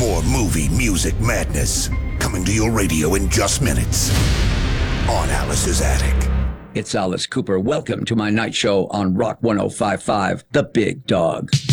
More movie music madness coming to your radio in just minutes on Alice's Attic. It's Alice Cooper. Welcome to my night show on Rock 105.5, The Big Dog.